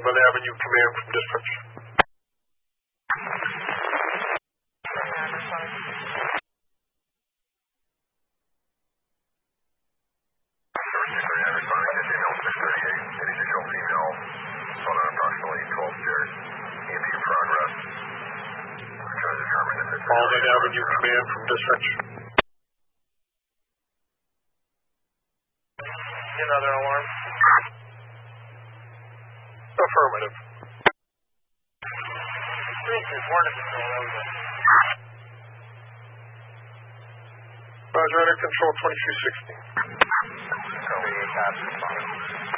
Sullivan Avenue Command from dispatch. Sullivan Avenue Command from dispatch. Another alarm? Affirmative. This is Border Patrol, over. Roger, under control 2360. Copy, pass,